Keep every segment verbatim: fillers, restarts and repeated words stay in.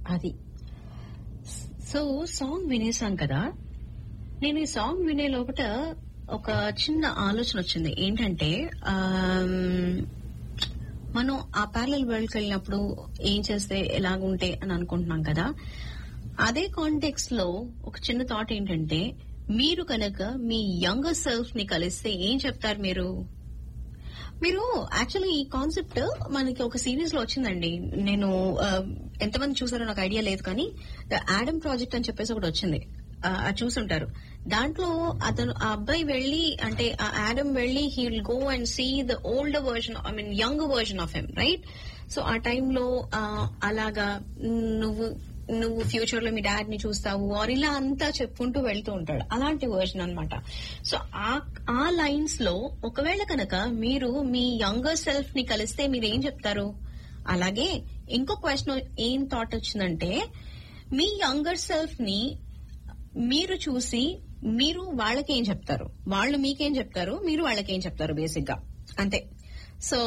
అది. So song వినేసాం కదా, నేను ఈ సాంగ్ వినే లోపల ఒక చిన్న ఆలోచన వచ్చింది. ఏంటంటే మనం ఆ ప్యారలల్ వరల్డ్కి వెళ్ళినప్పుడు ఏం చేస్తే ఎలాగుంటే అని అనుకుంటున్నాం కదా, అదే కాంటెక్స్ట్ లో ఒక చిన్న థాట్ ఏంటంటే, మీరు కనుక మీ యంగర్ సెల్ఫ్ ని కలిస్తే ఏం చెప్తారు మీరు? మీరు యాక్చువల్లీ ఈ కాన్సెప్ట్ మనకి ఒక సిరీస్ లో వచ్చిందండి. నేను ఎంతమంది చూసారో నాకు ఐడియా లేదు, కానీ ద ఆడమ్ ప్రాజెక్ట్ అని చెప్పేసి ఒకటి వచ్చింది, అది చూసుంటారు. దాంట్లో అతను ఆ అబ్బాయి వెళ్లి, అంటే ఆ ఆడమ్ వెళ్లి he will go and see the older version, I mean young version of him, right? So ఆ టైంలో అలాగా నువ్వు నువ్వు ఫ్యూచర్ లో మీ డాడ్ ని చూస్తావు ఆర్ ఇలా అంతా చెప్పుకుంటూ వెళ్తూ ఉంటాడు, అలాంటి వర్జన్ అనమాట. సో ఆ లైన్స్ లో ఒకవేళ కనుక మీరు మీ యంగర్ సెల్ఫ్ ని కలిస్తే మీరు ఏం చెప్తారు? అలాగే ఇంకో క్వశ్చన్ ఏం థాట్ వచ్చిందంటే, మీ యంగర్ సెల్ఫ్ ని మీరు చూసి మీరు వాళ్ళకేం చెప్తారు, వాళ్ళు మీకేం చెప్తారు, మీరు వాళ్ళకేం చెప్తారు, బేసిక్ గా అంతే. సో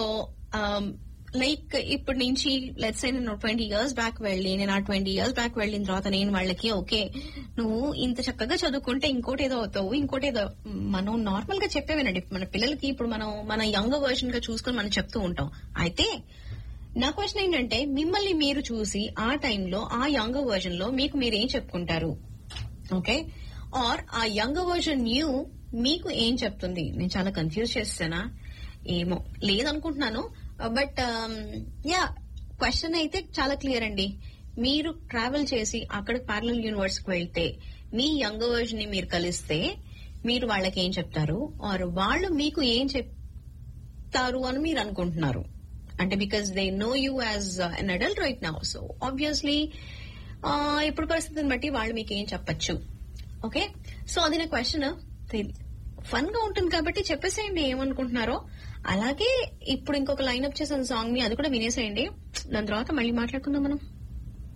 లైక్ ఇప్పుడు నుంచి లెట్స్ సే నేను ట్వంటీ ఇయర్స్ బ్యాక్ వెళ్ళి, నేను ఆ ట్వంటీ ఇయర్స్ బ్యాక్ వెళ్ళిన తర్వాత నేను వాళ్ళకి, ఓకే నువ్వు ఇంత చక్కగా చదువుకుంటే ఇంకోటి ఏదో అవుతావు, ఇంకోటి ఏదో, మనం నార్మల్ గా చెప్పేవేనండి మన పిల్లలకి. ఇప్పుడు మనం మన యంగ్ వర్షన్ గా చూసుకొని మనం చెప్తూ ఉంటాం. అయితే నా క్వశ్చన్ ఏంటంటే, మిమ్మల్ని మీరు చూసి ఆ టైంలో ఆ యంగ్ వర్జన్ లో మీకు మీరేం చెప్పుకుంటారు? ఓకే, ఆర్ ఆ యంగ్ వర్జన్ న్యూ మీకు ఏం చెప్తుంది? నేను చాలా కన్ఫ్యూజ్ చేస్తానా ఏమో, లేదనుకుంటున్నాను. బట్ యా, క్వశ్చన్ అయితే చాలా క్లియర్ అండి. మీరు ట్రావెల్ చేసి అక్కడ ప్యారలల్ యూనివర్స్ కి వెళ్తే మీ యంగ్ వర్జన్ ని మీరు కలిస్తే మీరు వాళ్ళకి ఏం చెప్తారు, ఆర్ వాళ్ళు మీకు ఏం చెప్తారు అని మీరు అనుకుంటున్నారు? అంటే because they know you as an adult right now, so obviously ఇప్పుడు పరిస్థితిని బట్టి వాళ్ళు మీకు ఏం చెప్పచ్చు. ఓకే, సో అది నా క్వశ్చన్. ఫన్ గా ఉంటుంది కాబట్టి చెప్పేసేయండి ఏమనుకుంటున్నారో. అలాగే ఇప్పుడు ఇంకొక లైన్అప్ చేసిన సాంగ్ ని అది కూడా వినేసేయండి, దాని తర్వాత మళ్ళీ మాట్లాడుకుందాం మనం.